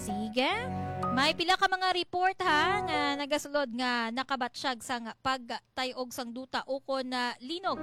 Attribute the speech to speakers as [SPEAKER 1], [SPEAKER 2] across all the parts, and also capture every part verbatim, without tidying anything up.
[SPEAKER 1] Sige. May pila ka mga report ha nga nagasulod nga nakabatsyag sa pagtayog sang duta ukon na linog.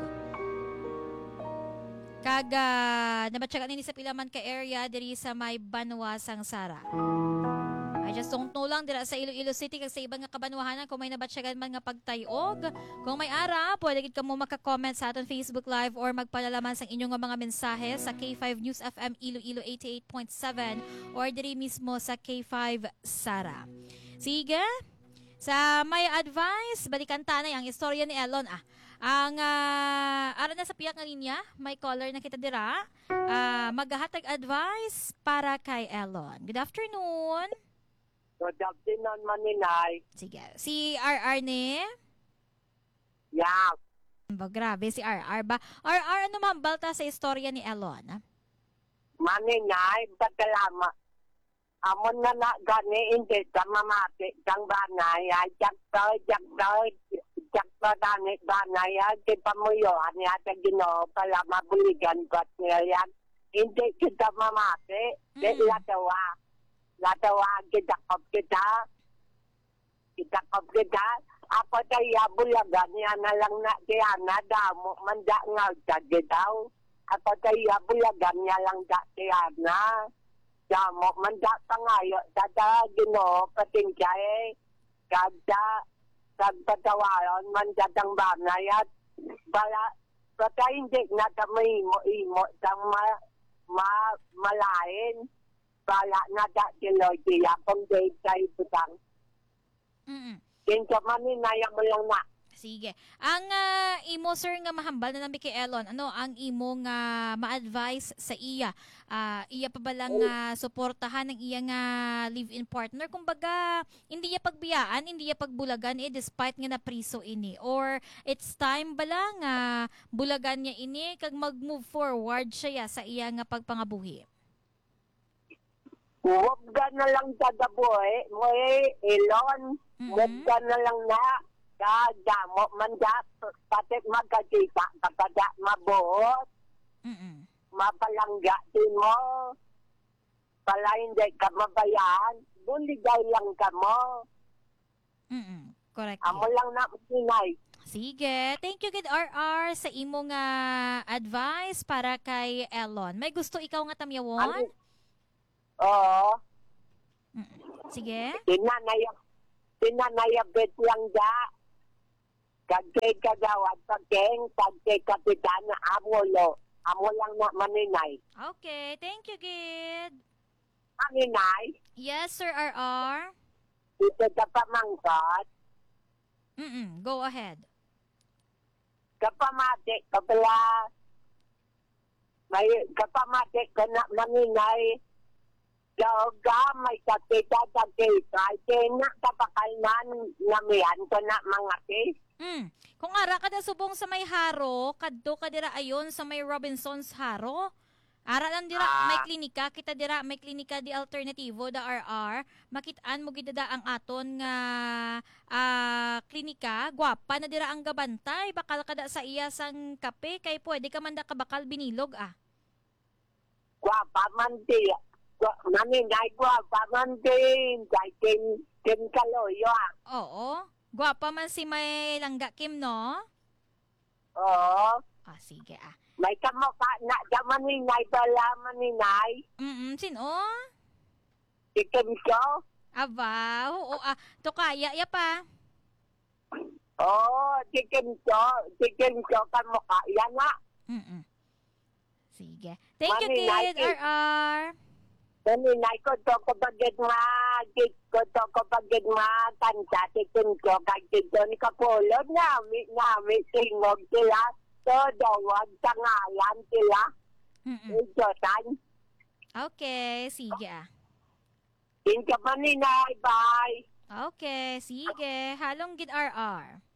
[SPEAKER 1] Kaga nabatyagan ini sa pila man ka area diri sa may Banwa sang Sara. I just don't know lang dira sa Iloilo City kag sa ibang nga kabanwahanan kung may nabatsyagan man nga pagtayog. Kung may ara, pwede gid kamo maka-comment sa aton Facebook Live or magpalalaman sa inyong mga mensahe sa K five News F M Iloilo eighty-eight point seven or diri mismo sa K five Sara. Sige. Sa may advice, balikan ta na ang istorya ni Elon ah. Ang uh, ara na sa piyak nga linya, may caller na kita dira. Uh, maghahatag advice para kay Elon. Good afternoon.
[SPEAKER 2] Good afternoon, Maninay.
[SPEAKER 1] Sige. Si R R ni?
[SPEAKER 2] Yeah.
[SPEAKER 1] Ba, grabe si R R ba? R R, ano mambalta sa istorya ni Elon?
[SPEAKER 2] Maninay, bagalama. Amon na na gani, hindi ka mamati. Kang banay, ay jaktoy, jaktoy, jaktoy, danit, banay, ay kipamuyohan, yata gino, pala mabuligan ko at nilayan. Hindi kita mamati, di
[SPEAKER 1] Mm.
[SPEAKER 2] latawa. Latawa, kita kop kita. Kita kop kita. Ako tayo bulagan, yan na lang na kaya na damo, manda nga ka gitaw. Ako tayo bulagan, yan lang da kaya na. Damo, manda pa ngayo, dada gino, patingkay, kada, kagpatawaron, manda tang banay at bala, baka hindi na kamay-imo-imo, tang ma, ma, malain. Bala na da kiloy kaya kung day kayo putang.
[SPEAKER 1] Mm.
[SPEAKER 2] Kinsa maninaya mo lang na.
[SPEAKER 1] Sige. Ang uh, imo sir nga mahambal na nabi kay Elon, ano ang imo nga ma-advise sa iya? Uh, iya pa ba lang uh, suportahan ng iya nga live-in partner? Kumbaga, hindi iya pagbiyaan, hindi iya pagbulagan eh despite nga napriso ini, or it's time ba lang uh, bulagan niya ini kag mag-move forward siya sa iya nga pagpangabuhi?
[SPEAKER 2] Huwag ka na lang dadaboy, mo eh, Elon. Huwag ka na lang na. Kadamo, manda, pati magkakita, kapag mabuot,
[SPEAKER 1] Mm-mm.
[SPEAKER 2] mapalangga din mo. Pala hindi ka mabayan, buligay lang ka mo.
[SPEAKER 1] Mm-mm. Correct.
[SPEAKER 2] Amo lang na sinay.
[SPEAKER 1] Sige. Thank you, Kid R R, sa imo nga advice para kay Elon. May gusto ikaw nga tamyawon?
[SPEAKER 2] Oo.
[SPEAKER 1] Mm-mm. Sige.
[SPEAKER 2] Tinanaya, tinanayabit lang da. Kagkay kagawad, pagkeng, kagkay kapitan na amulo. Amo lang na maninay.
[SPEAKER 1] Okay. Thank you, Kid.
[SPEAKER 2] Maninay,
[SPEAKER 1] Yes, Sir R R.
[SPEAKER 2] ito ka pamangkat,
[SPEAKER 1] Mm-mm. Go ahead.
[SPEAKER 2] kapamati, kapala, may kapamati ka na maninay, Yoga, may kakita, kakita, kaya kapakalman, namihan ko na mga kis.
[SPEAKER 1] Mm. Kung ara ka na subong sa may haro, kadto ka dira ayon sa may Robinson's Haro. Ara lang dira
[SPEAKER 2] Ah.
[SPEAKER 1] may klinika, kita dira may klinika di alternativo da R R. Makitaan mo gid da ang aton nga ah, klinika, gwapa na dira ang gabantay, bakal kada sa iya sang kape kay pwede ka man da ka bakal binilog ah.
[SPEAKER 2] Guapa man di, Gua- maninay guapa man din, kay kin, kin kaloyo ah.
[SPEAKER 1] Oo. Gwapa man si may langga Kim no?
[SPEAKER 2] Oo,
[SPEAKER 1] Ah, sige ah.
[SPEAKER 2] may kamukha na, da maninay bala maninay,
[SPEAKER 1] Mm sino?
[SPEAKER 2] ikin ko.
[SPEAKER 1] Aba, oo ah. To kaya ya pa.
[SPEAKER 2] Oo, chicken ko, chicken ko kamukha, yan nga.
[SPEAKER 1] Mm Sige. Thank you,
[SPEAKER 2] Mami,
[SPEAKER 1] Kid
[SPEAKER 2] Nike.
[SPEAKER 1] R R.
[SPEAKER 2] Maninay ko to kapagid ma, kik ko to kapagid ma, kansa, chicken ko, kagid ko ni kapulod, nami, nami, singog sila, to, dawag, tangalan sila,
[SPEAKER 1] Mm-mm.
[SPEAKER 2] ijotan.
[SPEAKER 1] Okay, sige ah.
[SPEAKER 2] Inka maninay, bye.
[SPEAKER 1] Okay, sige. Halong Gid R R.